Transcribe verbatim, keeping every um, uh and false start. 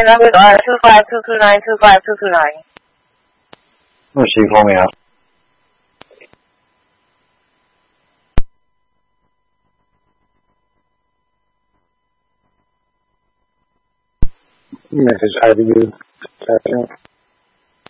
numbers are two five two two nine, two five two two nine. Receive for me out. Message I to you.